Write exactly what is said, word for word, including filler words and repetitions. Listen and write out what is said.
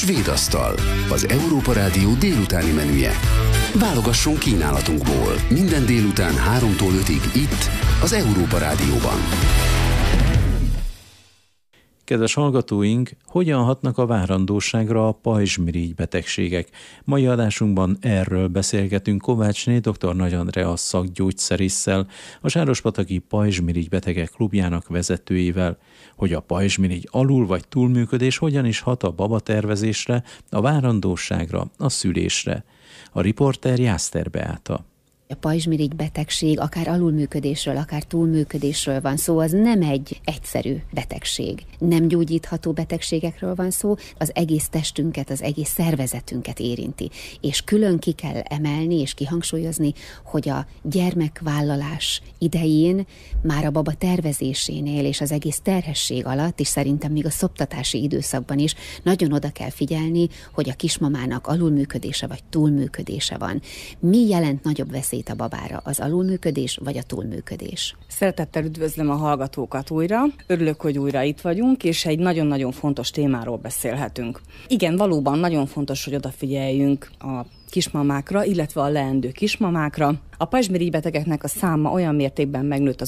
Svéd asztal, az Európa Rádió délutáni menüje. Válogasson kínálatunkból minden délután háromtól ötig itt, az Európa Rádióban. Kedves hallgatóink, hogyan hatnak a várandóságra a pajzsmirigy betegségek? Mai adásunkban erről beszélgetünk Kovácsné dr. Nagy Andrea szakgyógyszerésszel, a Sárospataki Pajzsmirigy Betegek Klubjának vezetőjével, hogy a pajzsmirigy alul- vagy túlműködés hogyan is hat a babatervezésre, a várandóságra, a szülésre. A riporter Jászter Beáta. A pajzsmirigy betegség akár alulműködésről, akár túlműködésről van szó, az nem egy egyszerű betegség. Nem gyógyítható betegségekről van szó, az egész testünket, az egész szervezetünket érinti. És külön ki kell emelni és kihangsúlyozni, hogy a gyermekvállalás idején, már a baba tervezésénél és az egész terhesség alatt, és szerintem még a szoptatási időszakban is nagyon oda kell figyelni, hogy a kismamának alulműködése vagy túlműködése van. Mi jelent nagyobb veszélyt a babára, az alulműködés vagy a túlműködés? Szeretettel üdvözlöm a hallgatókat újra. Örülök, hogy újra itt vagyunk, és egy nagyon-nagyon fontos témáról beszélhetünk. Igen, valóban nagyon fontos, hogy odafigyeljünk a kismamákra, illetve a leendő kismamákra. A pajzsmirigy betegeknek a száma olyan mértékben megnőtt az